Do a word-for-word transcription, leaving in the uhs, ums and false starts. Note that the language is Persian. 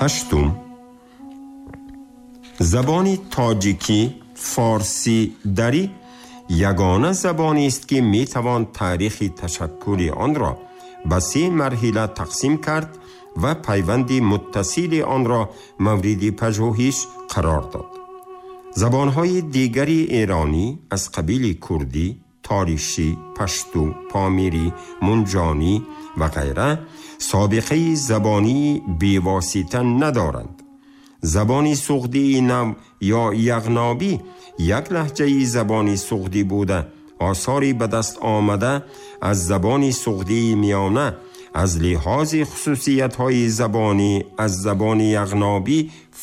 هشتم، زبان تاجیکی فارسی دری یگانه زبانی است که می توان تاریخ تشکل آن را به سه مرحله تقسیم کرد و پیوند متصل آن را مورد پژوهش قرار داد. زبانهای دیگری ایرانی از قبیل کردی، تاریشی، پشتو، پامیری، منجانی و غیره سابقه زبانی بیواسطه ندارند. زبان سغدی نو یا یغنابی یک لهجه زبانی سغدی بوده. آثاری به دست آمده از زبان سغدی میانه از لحاظ خصوصیت‌های زبانی از زبان یغنابی